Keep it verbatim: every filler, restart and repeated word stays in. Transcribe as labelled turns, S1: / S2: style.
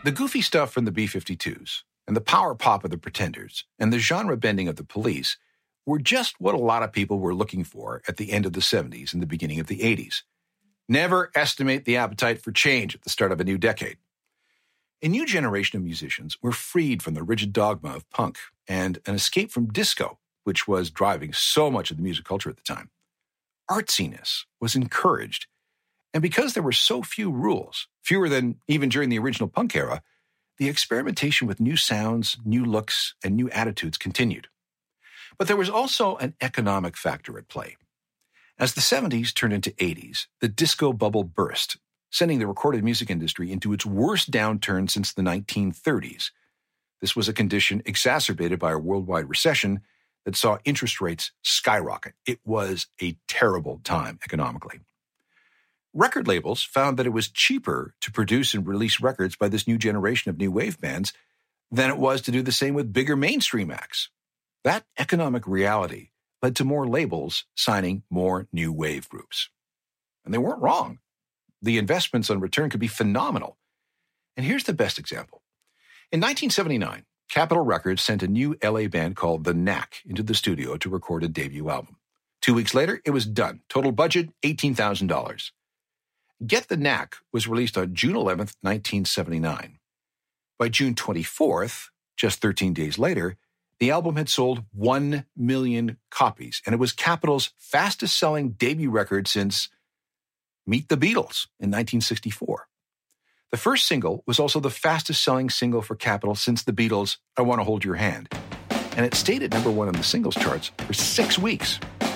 S1: The goofy stuff from the B fifty-twos and the power pop of the Pretenders and the genre bending of the Police were just what a lot of people were looking for at the end of the seventies and the beginning of the eighties. Never estimate the appetite for change at the start of a new decade. A new generation of musicians were freed from the rigid dogma of punk and an escape from disco, which was driving so much of the music culture at the time. Artsiness was encouraged, and because there were so few rules, fewer than even during the original punk era, the experimentation with new sounds, new looks, and new attitudes continued. But there was also an economic factor at play. As the seventies turned into eighties, the disco bubble burst, sending the recorded music industry into its worst downturn since the nineteen thirties. This was a condition exacerbated by a worldwide recession that saw interest rates skyrocket. It was a terrible time economically. Record labels found that it was cheaper to produce and release records by this new generation of new wave bands than it was to do the same with bigger mainstream acts. That economic reality led to more labels signing more new wave groups. And they weren't wrong. The investments on return could be phenomenal. And here's the best example. In nineteen seventy-nine, Capitol Records sent a new L A band called The Knack into the studio to record a debut album. Two weeks later, it was done. Total budget, eighteen thousand dollars. Get the Knack was released on June eleventh, nineteen seventy-nine. By June twenty-fourth, just thirteen days later, the album had sold one million copies, and it was Capitol's fastest-selling debut record since Meet the Beatles in nineteen sixty-four. The first single was also the fastest-selling single for Capitol since the Beatles' I Want to Hold Your Hand, and it stayed at number one on the singles charts for six weeks.